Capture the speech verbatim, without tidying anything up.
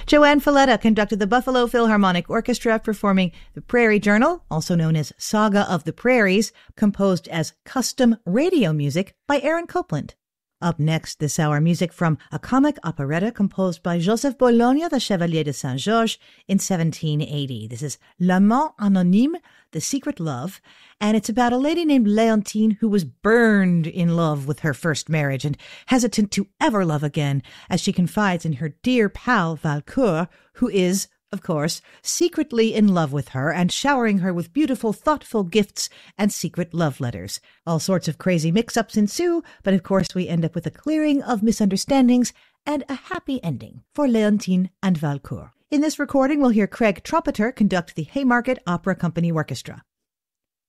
Joanne Falletta conducted the Buffalo Philharmonic Orchestra performing The Prairie Journal, also known as Saga of the Prairies, composed as custom radio music by Aaron Copland. Up next this hour, music from a comic operetta composed by Joseph Bologna, the Chevalier de Saint-Georges, in seventeen eighty. This is L'Amant Anonyme, The Secret Love, and it's about a lady named Leontine who was burned in love with her first marriage and hesitant to ever love again, as she confides in her dear pal Valcourt, who is, of course, secretly in love with her and showering her with beautiful, thoughtful gifts and secret love letters. All sorts of crazy mix-ups ensue, but of course we end up with a clearing of misunderstandings and a happy ending for Leontine and Valcourt. In this recording, we'll hear Craig Trumpeter conduct the Haymarket Opera Company Orchestra.